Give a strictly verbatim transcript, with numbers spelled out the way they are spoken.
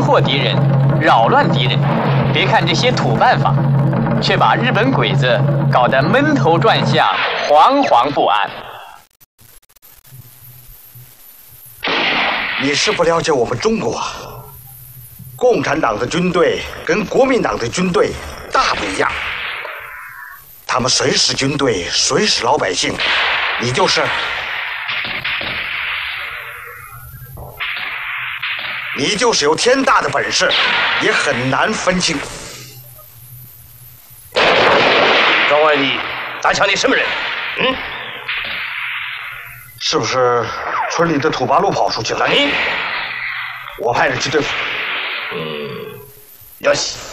迫敌人，扰乱敌人。别看这些土办法，却把日本鬼子搞得闷头转向，惶惶不安。 你是不了解我们中国啊，共产党的军队跟国民党的军队大不一样。他们谁是军队，谁是老百姓，你就是。你就是有天大的本事，也很难分清。 张万里，打枪你什么人？嗯？ 是不是村里的土八路跑出去了？ 你， 我派人去对付。 嗯，よし。